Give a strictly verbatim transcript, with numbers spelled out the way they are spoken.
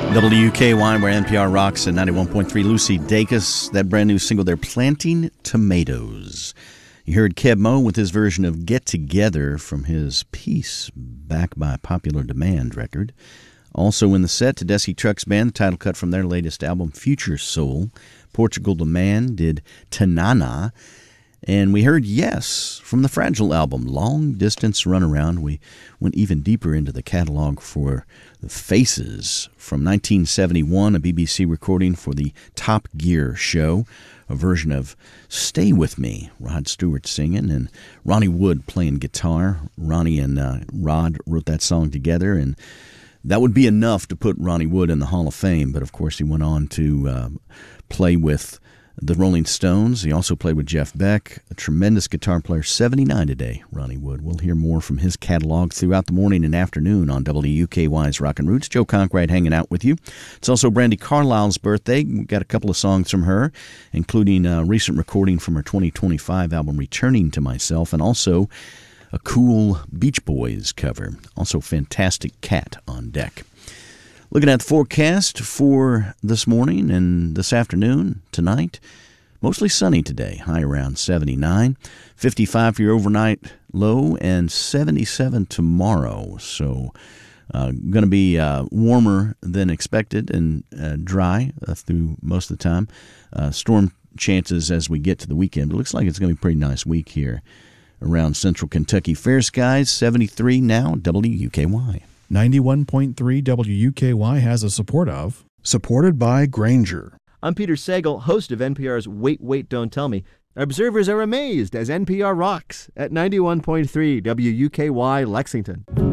W K Y, where N P R rocks at ninety-one point three. Lucy Dacus, that brand new single, they're Planting Tomatoes. You heard Keb Mo with his version of Get Together from his Peace, back by Popular Demand record. Also in the set, Tedeschi Trucks Band, the title cut from their latest album, Future Soul. Portugal the Man did Tanana. And we heard Yes from the Fragile album, Long Distance Runaround. We went even deeper into the catalog for The Faces from nineteen seventy-one, a B B C recording for the Top Gear show, a version of Stay With Me, Rod Stewart singing, and Ronnie Wood playing guitar. Ronnie and uh, Rod wrote that song together, and that would be enough to put Ronnie Wood in the Hall of Fame, but of course he went on to uh, play with the Rolling Stones. He also played with Jeff Beck, a tremendous guitar player, seventy-nine today, Ronnie Wood. We'll hear more from his catalog throughout the morning and afternoon on W K Y's Rockin' Roots. Joe Conkright hanging out with you. It's also Brandy Carlisle's birthday. We've got a couple of songs from her, including a recent recording from her twenty twenty-five album, Returning to Myself, and also a cool Beach Boys cover. Also Fantastic Cat on deck. Looking at the forecast for this morning and this afternoon, tonight, mostly sunny today, high around seventy-nine, fifty-five for your overnight low, and seventy-seven tomorrow. So uh, going to be uh, warmer than expected and uh, dry uh, through most of the time. Uh, storm chances as we get to the weekend. It looks like it's going to be a pretty nice week here around central Kentucky. Fair skies, seventy-three now, W K Y. ninety-one point three W U K Y has a support of. Supported by Granger. I'm Peter Sagal, host of N P R's Wait, Wait, Don't Tell Me. Observers are amazed as N P R rocks at ninety-one point three W U K Y Lexington.